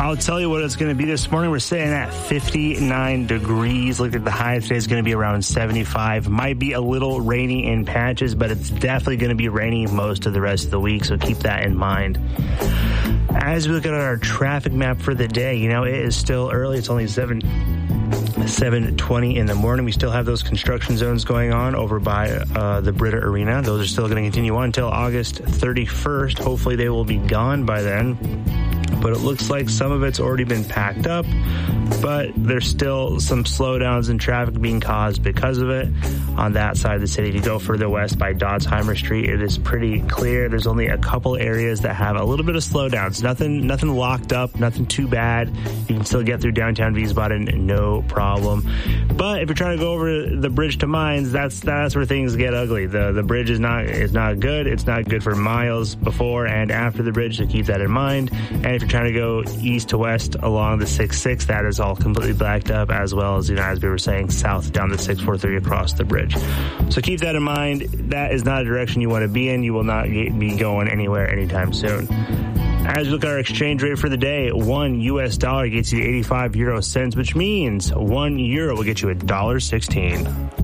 I'll tell you what it's going to be this morning. We're sitting at 59 degrees. Look at the high today is going to be around 75. Might be a little rainy in patches, but it's definitely going to be rainy most of the rest of the week, so keep that in mind. As we look at our traffic map for the day, it is still early. It's only 7:20 in the morning. We still have those construction zones going on over by the Brita Arena. Those are still going to continue on until August 31st. Hopefully they will be gone by then. But it looks like some of it's already been packed up, but there's still some slowdowns in traffic being caused because of it on that side of the city. If you go further west by Dotzheimer Street, it is pretty clear. There's only a couple areas that have a little bit of slowdowns. Nothing locked up, nothing too bad. You can still get through downtown Wiesbaden, no problem. But if you're trying to go over the bridge to Mainz, that's where things get ugly. The bridge is not good. It's not good for miles before and after the bridge, so keep that in mind. And if you're trying to go east to west along the 6-6, that is all completely blacked up, as well as, as we were saying, south down the 643 across the bridge. So keep that in mind. That is not a direction you want to be in. You will not be going anywhere anytime soon. As we look at our exchange rate for the day, $1 US gets you 85 euro cents, which means €1 will get you $1.16.